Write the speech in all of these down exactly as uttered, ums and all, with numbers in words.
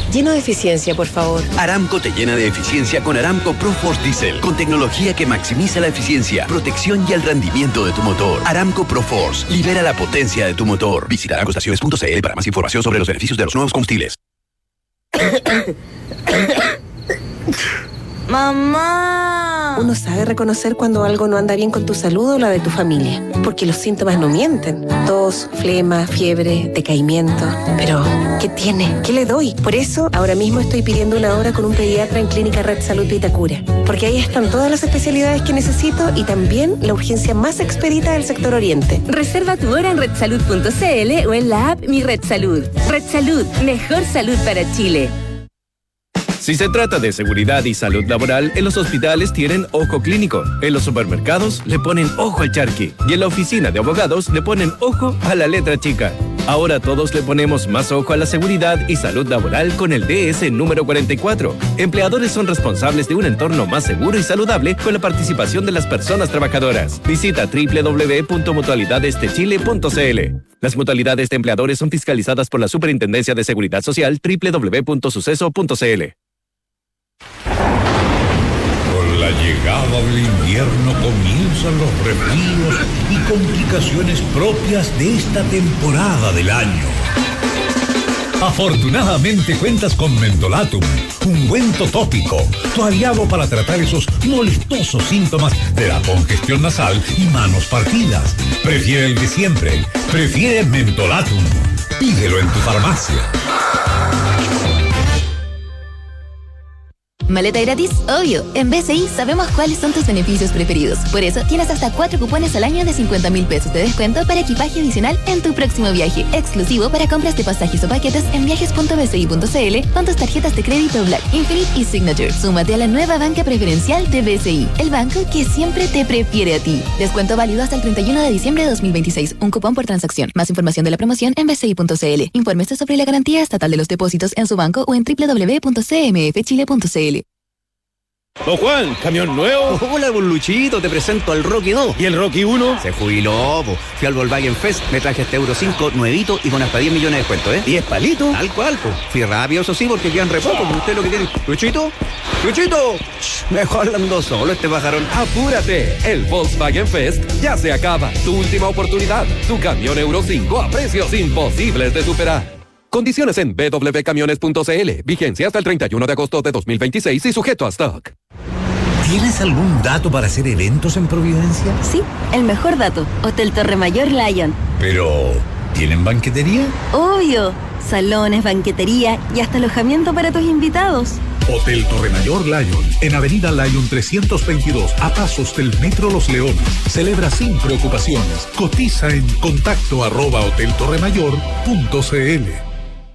lleno de eficiencia, por favor. Aramco te llena de eficiencia con Aramco ProForce Diesel, con tecnología que maximiza la eficiencia, protección y el rendimiento de tu motor. Aramco ProForce, libera la potencia de tu motor. Visita aramco estaciones punto c l para más información sobre los beneficios de los nuevos combustibles. ¡Mamá! Uno sabe reconocer cuando algo no anda bien con tu salud o la de tu familia, porque los síntomas no mienten. Tos, flema, fiebre, decaimiento. Pero, ¿qué tiene? ¿Qué le doy? Por eso, ahora mismo estoy pidiendo una hora con un pediatra en Clínica Red Salud Vitacura, porque ahí están todas las especialidades que necesito y también la urgencia más expedita del sector oriente. Reserva tu hora en red salud punto c l o en la app Mi Red Salud. Red Salud, mejor salud para Chile. Si se trata de seguridad y salud laboral, en los hospitales tienen ojo clínico, en los supermercados le ponen ojo al charqui y en la oficina de abogados le ponen ojo a la letra chica. Ahora todos le ponemos más ojo a la seguridad y salud laboral con el D S número cuarenta y cuatro. Empleadores son responsables de un entorno más seguro y saludable con la participación de las personas trabajadoras. Visita doble u doble u doble u punto mutualidades de chile punto c l. Las mutualidades de empleadores son fiscalizadas por la Superintendencia de Seguridad Social doble u doble u doble u punto suceso punto c l. Con la llegada del invierno comienzan los resfríos y complicaciones propias de esta temporada del año. Afortunadamente cuentas con Mentolatum, ungüento tópico, tu aliado para tratar esos molestosos síntomas de la congestión nasal y manos partidas. Prefiere el de siempre, prefiere Mentolatum. Pídelo en tu farmacia. ¿Maleta gratis? Obvio. En B C I sabemos cuáles son tus beneficios preferidos. Por eso tienes hasta cuatro cupones al año de cincuenta mil pesos de descuento para equipaje adicional en tu próximo viaje. Exclusivo para compras de pasajes o paquetes en viajes punto b c i punto c l con tus tarjetas de crédito Black, Infinite y Signature. Súmate a la nueva banca preferencial de B C I, el banco que siempre te prefiere a ti. Descuento válido hasta el treinta y uno de diciembre de dos mil veintiséis. Un cupón por transacción. Más información de la promoción en b c i punto c l. Infórmese sobre la garantía estatal de los depósitos en su banco o en doble u doble u doble u punto c m f chile punto c l. Don Juan, ¿camión nuevo? Hola, don Luchito, te presento al Rocky dos. ¿Y el Rocky uno? Se jubiló, po. Fui al Volkswagen Fest, me traje este Euro cinco nuevito y con hasta diez millones de descuento, ¿eh? ¿diez palitos? Tal cual, po. Fui rápido, eso sí, porque quedan re poco, usted lo que tiene. ¿Luchito? ¡Luchito! Shh, mejor andando solo este pajarón. ¡Apúrate! El Volkswagen Fest ya se acaba. Tu última oportunidad. Tu camión Euro cinco a precios imposibles de superar. Condiciones en b w camiones punto c l. Vigencia hasta el treinta y uno de agosto de dos mil veintiséis y sujeto a stock. ¿Tienes algún dato para hacer eventos en Providencia? Sí, el mejor dato. Hotel Torre Mayor Lion. Pero, ¿tienen banquetería? Obvio. Salones, banquetería y hasta alojamiento para tus invitados. Hotel Torre Mayor Lion, en Avenida Lion trescientos veintidós, a pasos del Metro Los Leones. Celebra sin preocupaciones. Cotiza en contacto arroba hotel torre mayor punto c l.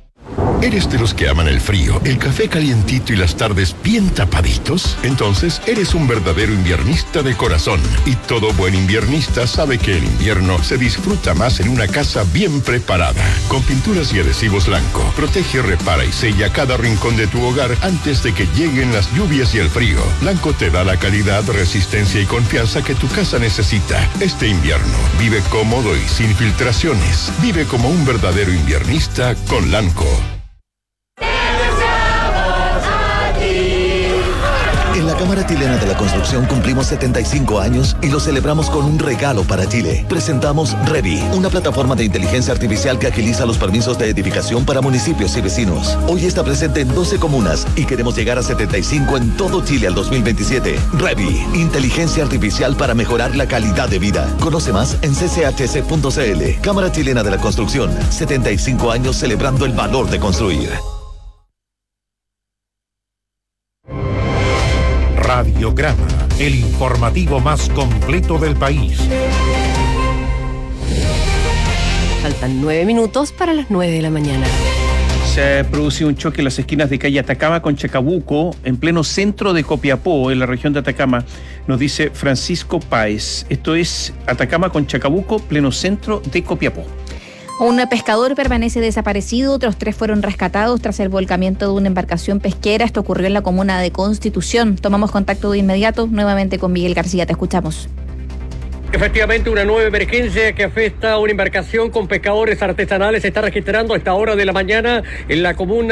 ¿Eres de los que aman el frío, el café calientito y las tardes bien tapaditos? Entonces, eres un verdadero inviernista de corazón. Y todo buen inviernista sabe que el invierno se disfruta más en una casa bien preparada. Con pinturas y adhesivos Lanco, protege, repara y sella cada rincón de tu hogar antes de que lleguen las lluvias y el frío. Lanco te da la calidad, resistencia y confianza que tu casa necesita. Este invierno, vive cómodo y sin filtraciones. Vive como un verdadero inviernista con Lanco. En la Cámara Chilena de la Construcción cumplimos setenta y cinco años y lo celebramos con un regalo para Chile. Presentamos Revi, una plataforma de inteligencia artificial que agiliza los permisos de edificación para municipios y vecinos. Hoy está presente en doce comunas y queremos llegar a setenta y cinco en todo Chile al dos mil veintisiete. Revi, inteligencia artificial para mejorar la calidad de vida. Conoce más en c c h c punto c l. Cámara Chilena de la Construcción, setenta y cinco años celebrando el valor de construir. Radiograma, el informativo más completo del país. Faltan nueve minutos para las nueve de la mañana. Se ha producido un choque en las esquinas de calle Atacama con Chacabuco, en pleno centro de Copiapó, en la región de Atacama, nos dice Francisco Páez. Esto es Atacama con Chacabuco, pleno centro de Copiapó. Un pescador permanece desaparecido, otros tres fueron rescatados tras el volcamiento de una embarcación pesquera. Esto ocurrió en la comuna de Constitución. Tomamos contacto de inmediato nuevamente con Miguel García. Te escuchamos. Efectivamente, una nueva emergencia que afecta a una embarcación con pescadores artesanales se está registrando a esta hora de la mañana en la comuna